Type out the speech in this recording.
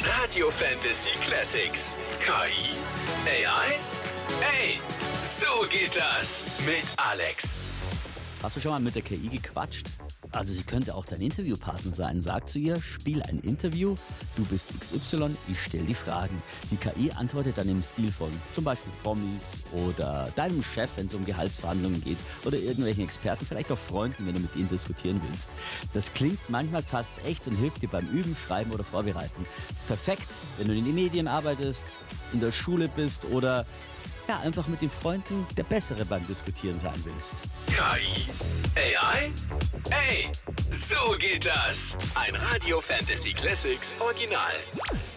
Radio Fantasy Classics. KI? AI? Hey, so geht das mit Alex. Hast du schon mal mit der KI gequatscht? Also sie könnte auch dein Interviewpartner sein. Sag zu ihr, spiel ein Interview, du bist XY, ich stell die Fragen. Die KI antwortet dann im Stil von zum Beispiel Promis oder deinem Chef, wenn es um Gehaltsverhandlungen geht oder irgendwelchen Experten, vielleicht auch Freunden, wenn du mit ihnen diskutieren willst. Das klingt manchmal fast echt und hilft dir beim Üben, Schreiben oder Vorbereiten. Ist perfekt, wenn du in den Medien arbeitest, in der Schule bist oder einfach mit den Freunden der Bessere beim Diskutieren sein willst. KI? AI? Hey, so geht das. Ein Radio Fantasy Classics Original.